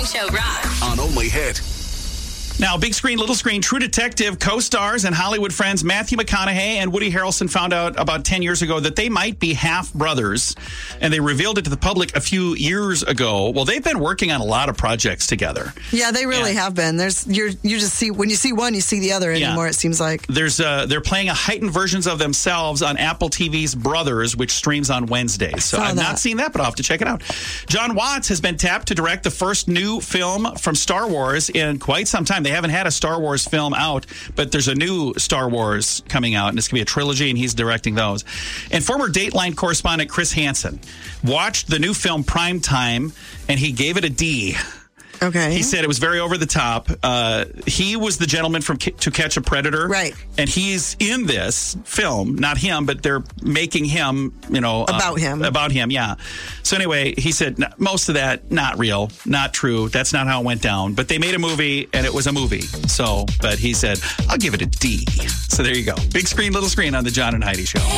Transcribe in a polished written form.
Show rocks. On Only Hit. Now, Big Screen, Little Screen, True Detective co-stars and Hollywood friends Matthew McConaughey and Woody Harrelson found out about 10 years ago that they might be half brothers, and they revealed it to the public a few years ago. Well, they've been working on a lot of projects together. Yeah, they really have been. You just see, when you see one, you see the other anymore, it seems like. They're playing a heightened versions of themselves on Apple TV's Brothers, which streams on Wednesdays. So I've not seen that, but I'll have to check it out. John Watts has been tapped to direct the first new film from Star Wars in quite some time. They haven't had a Star Wars film out, but there's a new Star Wars coming out, and it's going to be a trilogy, and he's directing those. And former Dateline correspondent Chris Hansen watched the new film Primetime, and he gave it a D. Okay. He said it was very over the top. He was the gentleman from To Catch a Predator. Right. And he's in this film. Not him, but they're making him, About him. About him, yeah. So anyway, he said most of that, not real, not true. That's not how it went down. But they made a movie, and it was a movie. So, but he said, I'll give it a D. So there you go. Big Screen, Little Screen on the John and Heidi Show.